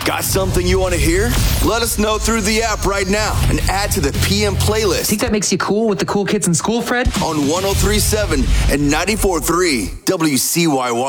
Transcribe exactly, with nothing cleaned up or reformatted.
Got something you want to hear? Let us know through the app right now and add to the P M playlist. Think that makes you cool with the cool kids in school, Fred? On one oh three point seven and ninety-four point three W C Y Y.